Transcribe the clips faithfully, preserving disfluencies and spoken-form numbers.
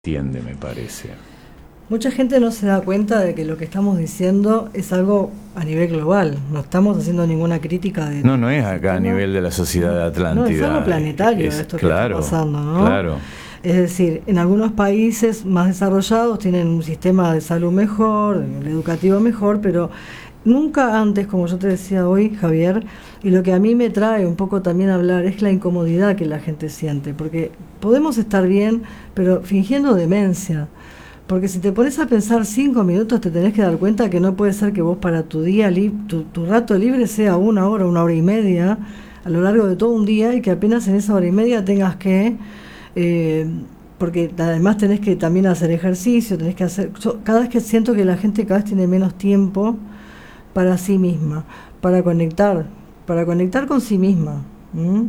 entiende, me parece. Mucha gente no se da cuenta de que lo que estamos diciendo es algo a nivel global. No estamos haciendo ninguna crítica de... No, no es acá a nivel de la sociedad de Atlántida. No, es algo planetario es, esto claro, que está pasando, ¿no? Claro. Es decir, en algunos países más desarrollados tienen un sistema de salud mejor, el educativo mejor, pero nunca antes, como yo te decía hoy, Javier, y lo que a mí me trae un poco también a hablar es la incomodidad que la gente siente, porque podemos estar bien, pero fingiendo demencia. Porque si te pones a pensar cinco minutos, te tenés que dar cuenta que no puede ser que vos para tu día, li- tu, tu rato libre sea una hora, una hora y media, a lo largo de todo un día, y que apenas en esa hora y media tengas que, eh, porque además tenés que también hacer ejercicio, tenés que hacer, yo cada vez que siento que la gente cada vez tiene menos tiempo para sí misma, para conectar, para conectar con sí misma. ¿Mm?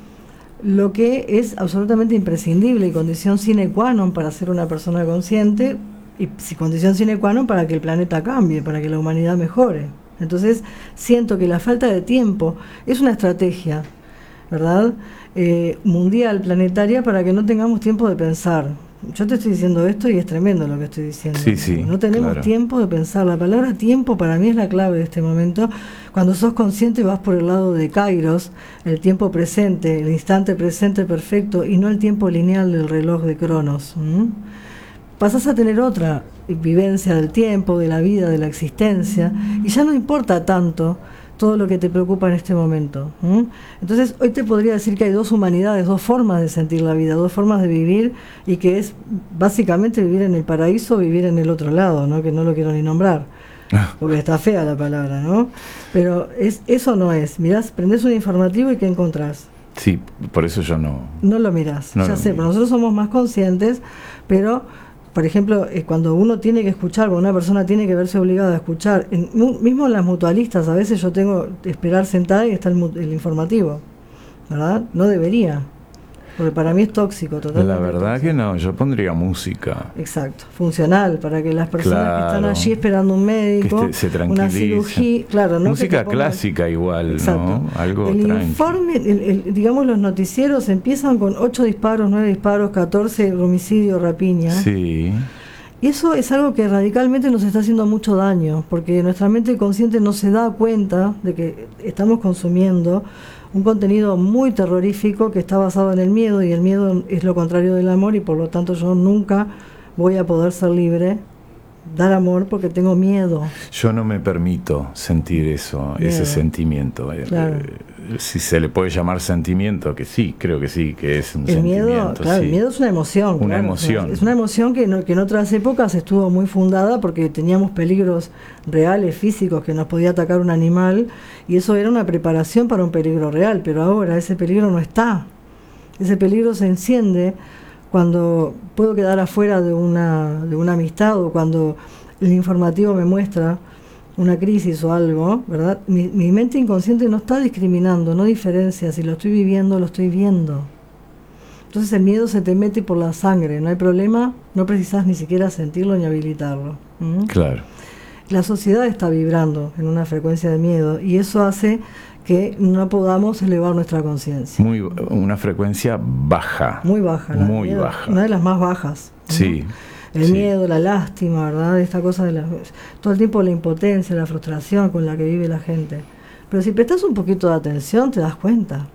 Lo que es absolutamente imprescindible y condición sine qua non para ser una persona consciente y condición sine qua non para que el planeta cambie, para que la humanidad mejore. Entonces siento que la falta de tiempo es una estrategia, ¿verdad? Eh, mundial, planetaria, para que no tengamos tiempo de pensar. Yo te estoy diciendo esto y es tremendo lo que estoy diciendo. Sí, sí, no tenemos claro. tiempo de pensar. La palabra tiempo para mí es la clave de este momento. Cuando sos consciente vas por el lado de Kairos, el tiempo presente, el instante presente perfecto, y no el tiempo lineal del reloj de Cronos. ¿Mm? Pasás a tener otra vivencia del tiempo, de la vida, de la existencia, y ya no importa tanto todo lo que te preocupa en este momento. ¿Mm? Entonces hoy te podría decir que hay dos humanidades, dos formas de sentir la vida, dos formas de vivir, y que es básicamente vivir en el paraíso o vivir en el otro lado, ¿no? Que no lo quiero ni nombrar, porque está fea la palabra, ¿no? Pero es, eso no es. Mirás, prendés un informativo y ¿qué encontrás? Sí, por eso yo no... No lo mirás, no ya lo sé, miro. pero nosotros somos más conscientes, pero... Por ejemplo, eh, cuando uno tiene que escuchar, cuando una persona tiene que verse obligada a escuchar, en, mu, mismo en las mutualistas, a veces yo tengo que esperar sentada y está el, el informativo, ¿verdad? No debería, porque para mí es tóxico, totalmente. La verdad tóxico. que no, yo pondría música. Exacto, funcional, para que las personas Claro, que están allí esperando un médico, que este, se una cirugía, claro, ¿no? Música que pongan, clásica igual, exacto. ¿no? Algo el tranqui. informe, el, el, digamos, los noticieros empiezan con ocho disparos, nueve disparos, catorce homicidios, rapiña. Sí. Y eso es algo que radicalmente nos está haciendo mucho daño, porque nuestra mente consciente no se da cuenta de que estamos consumiendo un contenido muy terrorífico que está basado en el miedo, y el miedo es lo contrario del amor, y por lo tanto yo nunca voy a poder ser libre, dar amor, porque tengo miedo. Yo no me permito sentir eso, miedo. Ese sentimiento. Claro. Si se le puede llamar sentimiento, que sí, creo que sí, que es un el sentimiento. Miedo, claro, sí. El miedo es una emoción. Una claro, emoción. Es una emoción que, no, que en otras épocas estuvo muy fundada porque teníamos peligros reales, físicos, que nos podía atacar un animal, y eso era una preparación para un peligro real, pero ahora ese peligro no está. Ese peligro se enciende cuando puedo quedar afuera de una, de una amistad, o cuando el informativo me muestra una crisis o algo, ¿verdad? Mi, mi mente inconsciente no está discriminando, no diferencia, si lo estoy viviendo, lo estoy viendo. Entonces el miedo se te mete por la sangre, no hay problema, no precisas ni siquiera sentirlo ni habilitarlo. ¿Mm? Claro. La sociedad está vibrando en una frecuencia de miedo, y eso hace que no podamos elevar nuestra conciencia. Muy, una frecuencia baja. Muy baja. Muy miedo, baja. Una de las más bajas. ¿no? Sí. El sí. miedo, la lástima, ¿verdad? Esta cosa de la, todo el tiempo la impotencia, la frustración con la que vive la gente. Pero si prestas un poquito de atención, te das cuenta.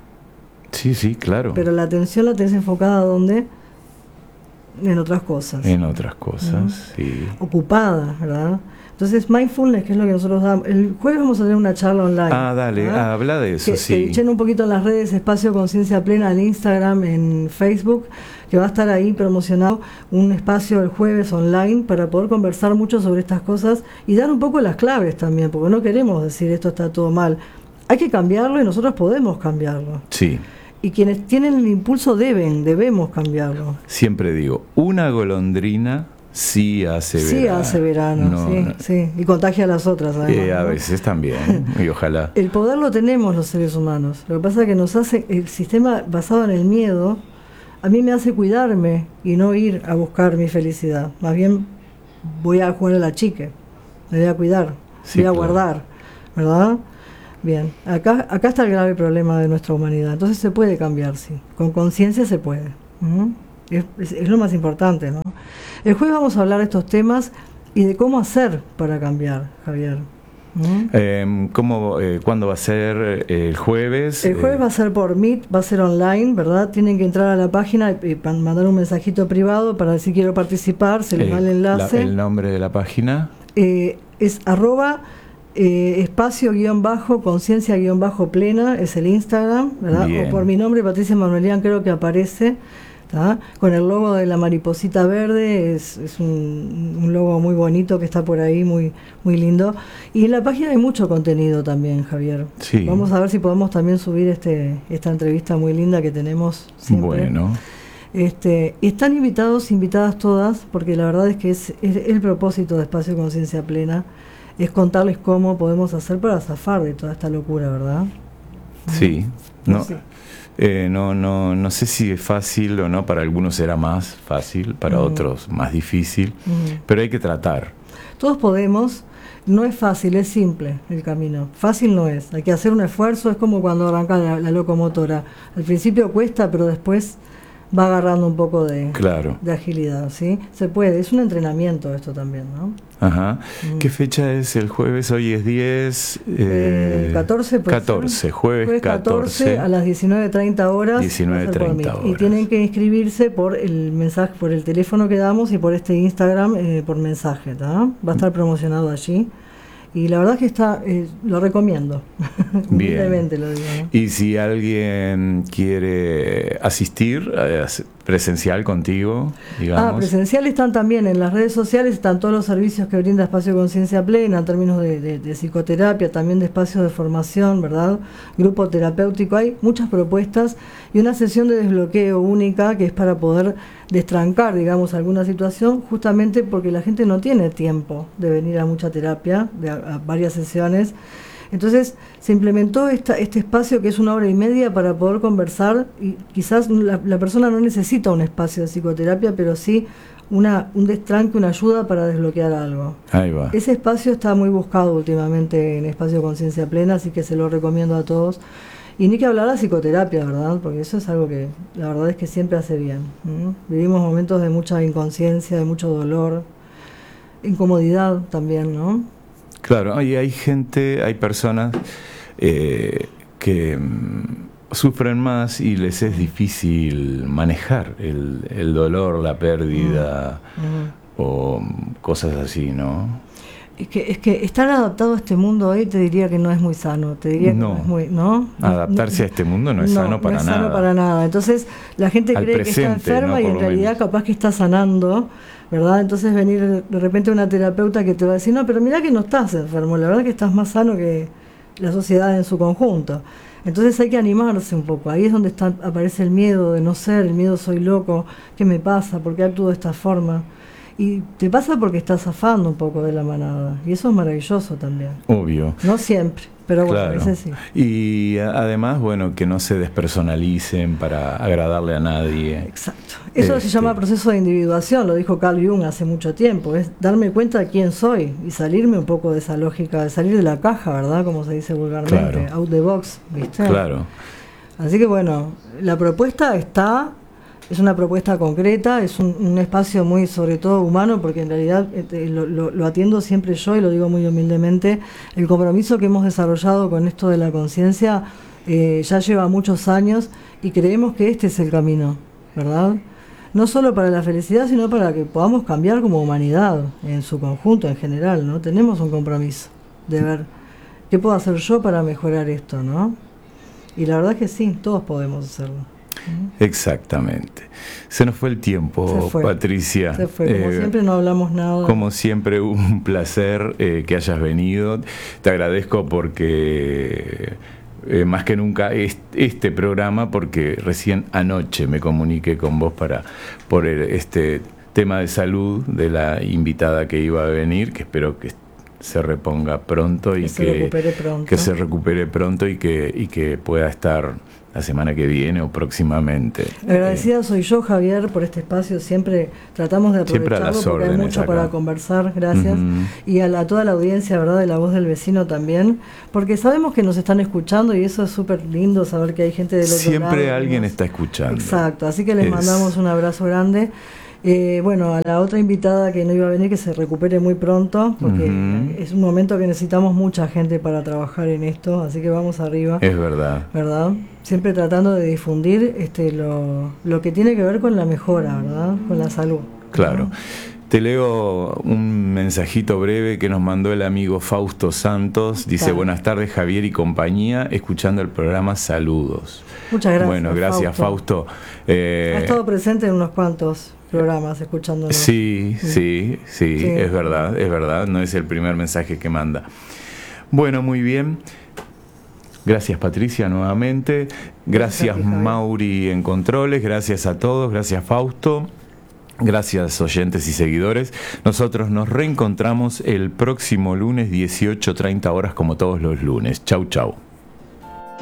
Sí, sí, claro. Pero la atención la tenés enfocada ¿dónde? En otras cosas. En otras cosas, ¿no? Sí. Ocupada, ¿verdad? Entonces, mindfulness, que es lo que nosotros damos. El jueves vamos a tener una charla online. Ah, dale, ah, habla de eso, que, sí. Que echen un poquito en las redes, Espacio Conciencia Plena, en Instagram, en Facebook, que va a estar ahí promocionado un espacio el jueves online para poder conversar mucho sobre estas cosas y dar un poco las claves también, porque no queremos decir esto está todo mal. Hay que cambiarlo y nosotros podemos cambiarlo. Sí. Y quienes tienen el impulso deben, debemos cambiarlo. Siempre digo, una golondrina sí hace verano. Sí hace verano, no, sí, no. sí. Y contagia a las otras, además, eh, a ¿no? veces también, y ojalá. El poder lo tenemos los seres humanos. Lo que pasa es que nos hace, el sistema basado en el miedo, a mí me hace cuidarme y no ir a buscar mi felicidad. Más bien voy a jugar a la chique, me voy a cuidar, Sí, voy a claro. guardar, ¿verdad? Bien, acá, acá está el grave problema de nuestra humanidad. Entonces se puede cambiar, sí. Con conciencia se puede. ¿Mm? es, es, es lo más importante, ¿no? El jueves vamos a hablar de estos temas y de cómo hacer para cambiar, Javier. ¿Mm? Eh, ¿cómo, eh, ¿Cuándo va a ser eh, el jueves? El jueves eh, va a ser por Meet, va a ser online, ¿verdad? Tienen que entrar a la página y, y mandar un mensajito privado para decir quiero participar, se les da el enlace. La, ¿El nombre de la página? Eh, es arroba eh, espacio guión bajo, conciencia guión bajo plena, es el Instagram, ¿verdad? Bien. O por mi nombre, Patricia Manuelian, creo que aparece. ¿Tá? Con el logo de la mariposita verde, es, es un, un logo muy bonito que está por ahí, muy, muy lindo. Y en la página hay mucho contenido también, Javier. Sí. Vamos a ver si podemos también subir este esta entrevista muy linda que tenemos siempre. Bueno. Este, están invitados, invitadas todas, porque la verdad es que es, es el propósito de Espacio Conciencia Plena, es contarles cómo podemos hacer para zafar de toda esta locura, ¿verdad? Sí. No. Sí. Eh, no, no, no sé si es fácil o no, para algunos será más fácil, para Mm. otros más difícil, Mm. pero hay que tratar. Todos podemos, no es fácil, es simple el camino. Fácil no es, hay que hacer un esfuerzo, es como cuando arranca la, la locomotora. Al principio cuesta, pero después va agarrando un poco de, Claro. de agilidad, ¿sí? Se puede, es un entrenamiento esto también, ¿no? Ajá. Mm. ¿Qué fecha es el jueves? Hoy es diez. Eh, Eh, catorce, puede catorce, ser. jueves, Jueves catorce a las diecinueve treinta horas. diecinueve va a ser por treinta Meet. Y horas. tienen que inscribirse por el mensaje, por el teléfono que damos y por este Instagram eh, por mensaje, ¿tá? Va a estar promocionado allí. Y la verdad es que está, eh, lo recomiendo. Humildemente lo digo, ¿no? Y si alguien quiere asistir eh, presencial contigo, digamos. Ah, presencial están también en las redes sociales, están todos los servicios que brinda Espacio Conciencia Plena en términos de, de, de psicoterapia, también de espacios de formación, ¿verdad? Grupo terapéutico, hay muchas propuestas y una sesión de desbloqueo única que es para poder destrancar, digamos, alguna situación, justamente porque la gente no tiene tiempo de venir a mucha terapia, de a, a varias sesiones. Entonces se implementó esta, este espacio que es una hora y media para poder conversar y quizás la, la persona no necesita un espacio de psicoterapia, pero sí una, un destranque, una ayuda para desbloquear algo. Ahí va. Ese espacio está muy buscado últimamente en Espacio Conciencia Plena, así que se lo recomiendo a todos. Y ni que hablar de psicoterapia, ¿verdad? Porque eso es algo que la verdad es que siempre hace bien. ¿Mm? Vivimos momentos de mucha inconsciencia, de mucho dolor, incomodidad también, ¿no? Claro, y hay gente, hay personas eh, que mm, sufren más y les es difícil manejar el, el dolor, la pérdida Mm. o cosas así, ¿no? Es que, es que estar adaptado a este mundo hoy te diría que no es muy sano, te diría No. que no es muy, ¿no? Adaptarse No, a este mundo no es sano para no es nada. sano para nada. Entonces la gente Al cree que presente, está enferma ¿no? y Por en lo realidad menos. capaz que está sanando, ¿verdad? Entonces venir de repente una terapeuta que te va a decir, no, pero mira que no estás enfermo, la verdad que estás más sano que la sociedad en su conjunto. Entonces hay que animarse un poco, ahí es donde está, aparece el miedo de no ser, el miedo soy loco, ¿qué me pasa? ¿Por qué actúo de esta forma? Y te pasa porque estás zafando un poco de la manada, y eso es maravilloso también. Obvio. No siempre, pero bueno, Claro. a veces sí. Y a- además, bueno, que no se despersonalicen para agradarle a nadie. Exacto. Eso se Este. llama proceso de individuación, lo dijo Carl Jung hace mucho tiempo, es darme cuenta de quién soy y salirme un poco de esa lógica, de salir de la caja, ¿verdad? Como se dice vulgarmente, Claro. out the box, ¿viste? Claro. Así que bueno, la propuesta está, es una propuesta concreta, es un, un espacio muy sobre todo humano, porque en realidad eh, lo, lo, lo atiendo siempre yo y lo digo muy humildemente, el compromiso que hemos desarrollado con esto de la conciencia eh, ya lleva muchos años y creemos que este es el camino, ¿verdad? No solo para la felicidad, sino para que podamos cambiar como humanidad en su conjunto, en general, ¿no? Tenemos un compromiso de ver qué puedo hacer yo para mejorar esto, ¿no? Y la verdad es que sí, todos podemos hacerlo. Exactamente. Se nos fue el tiempo, Se fue. Patricia. Se fue, como Eh, siempre no hablamos nada. Como siempre, un placer eh, que hayas venido. Te agradezco porque, eh, más que nunca, es, este programa, porque recién anoche me comuniqué con vos para por el- este tema de salud de la invitada que iba a venir, que espero que se reponga pronto y que, se que, recupere pronto. que se recupere pronto y que, y que pueda estar la semana que viene o próximamente. Agradecida eh, soy yo, Javier, por este espacio. Siempre tratamos de aprovecharlo porque hay mucho acá para conversar. Gracias. Uh-huh. Y a, la, a toda la audiencia, ¿verdad?, de La Voz del Vecino también, porque sabemos que nos están escuchando y eso es súper lindo, saber que hay gente del otro Siempre lado. Siempre alguien nos... está escuchando. Exacto, así que les es... mandamos un abrazo grande. Eh, bueno, a la otra invitada que no iba a venir, que se recupere muy pronto, porque uh-huh. es un momento que necesitamos mucha gente para trabajar en esto, así que vamos arriba. Es verdad. ¿Verdad? Siempre tratando de difundir este lo, lo que tiene que ver con la mejora, ¿verdad? Con la salud. Claro. ¿No? Te leo un mensajito breve que nos mandó el amigo Fausto Santos. Dice, claro. Buenas tardes, Javier y compañía, escuchando el programa Saludos. Muchas gracias. Bueno, gracias, Fausto. Fausto. Eh, ha estado presente en unos cuantos programas escuchándonos. Sí, sí, sí, sí, es verdad, es verdad. No es el primer mensaje que manda. Bueno, muy bien. Gracias, Patricia, nuevamente. Gracias, gracias Mauri en controles. Gracias a todos. Gracias, Fausto. Gracias, oyentes y seguidores. Nosotros nos reencontramos el próximo lunes, dieciocho treinta horas, como todos los lunes. Chau, chau.